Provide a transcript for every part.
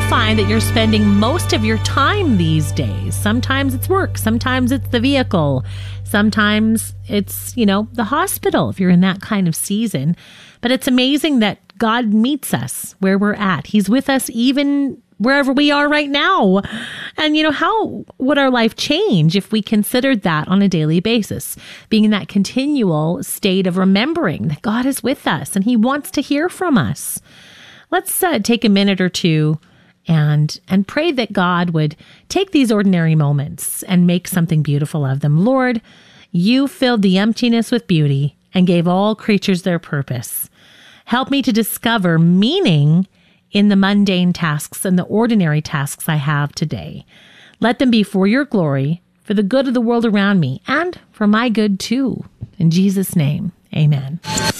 find that you're spending most of your time these days. Sometimes it's work, sometimes it's the vehicle, sometimes it's, the hospital if you're in that kind of season. But it's amazing that God meets us where we're at. He's with us even wherever we are right now. And, how would our life change if we considered that on a daily basis? Being in that continual state of remembering that God is with us and He wants to hear from us. Let's take a minute or two and pray that God would take these ordinary moments and make something beautiful of them. Lord, You filled the emptiness with beauty and gave all creatures their purpose. Help me to discover meaning in the mundane tasks and the ordinary tasks I have today. Let them be for Your glory, for the good of the world around me, and for my good too. In Jesus' name, amen.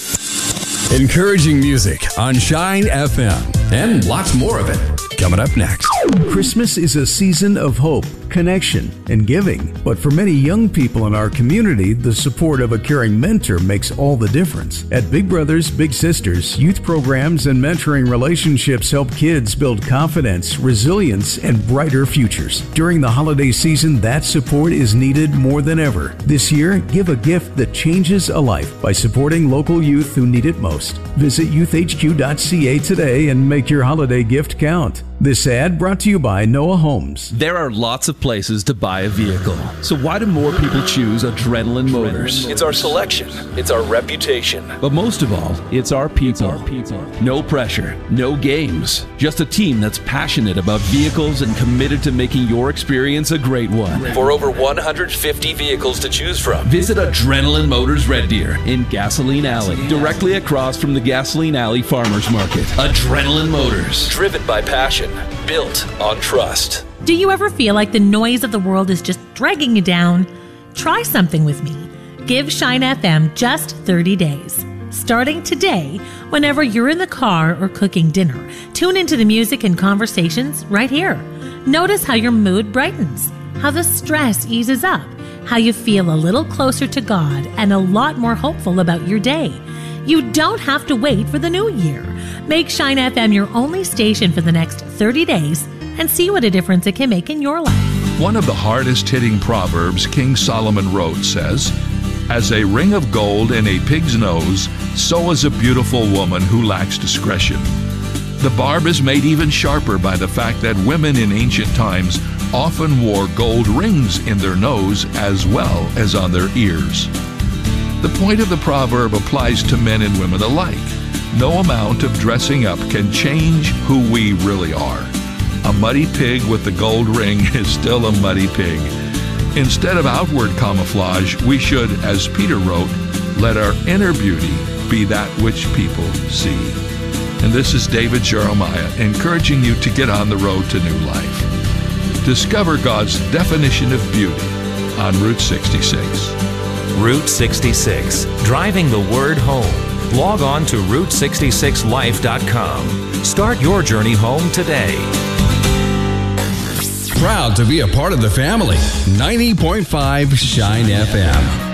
Encouraging music on Shine FM, and lots more of it coming up next. Christmas is a season of hope, connection, and giving. But for many young people in our community, the support of a caring mentor makes all the difference. At Big Brothers Big Sisters, youth programs and mentoring relationships help kids build confidence, resilience, and brighter futures. During the holiday season, that support is needed more than ever. This year, give a gift that changes a life by supporting local youth who need it most. Visit youthhq.ca today and make your holiday gift count. This ad brought to you by Noah Homes. There are lots of places to buy a vehicle. So why do more people choose Adrenaline Motors? It's our selection. It's our reputation. But most of all, it's our people. No pressure, no games. Just a team that's passionate about vehicles and committed to making your experience a great one. For over 150 vehicles to choose from, visit Adrenaline Motors Red Deer in Gasoline Alley, directly across from the Gasoline Alley Farmers Market. Adrenaline Motors. Driven by passion. Built on trust. Do you ever feel like the noise of the world is just dragging you down? Try something with me. Give Shine FM just 30 days. Starting today, whenever you're in the car or cooking dinner, tune into the music and conversations right here. Notice how your mood brightens, how the stress eases up, how you feel a little closer to God and a lot more hopeful about your day. You don't have to wait for the new year. Make Shine FM your only station for the next 30 days and see what a difference it can make in your life. One of the hardest-hitting proverbs King Solomon wrote says, "As a ring of gold in a pig's nose, so is a beautiful woman who lacks discretion." The barb is made even sharper by the fact that women in ancient times often wore gold rings in their nose as well as on their ears. The point of the proverb applies to men and women alike. No amount of dressing up can change who we really are. A muddy pig with the gold ring is still a muddy pig. Instead of outward camouflage, we should, as Peter wrote, let our inner beauty be that which people see. And this is David Jeremiah encouraging you to get on the road to new life. Discover God's definition of beauty on Route 66. Route 66, driving the word home. Log on to Route66Life.com. Start your journey home today. Proud to be a part of the family. 90.5 Shine FM.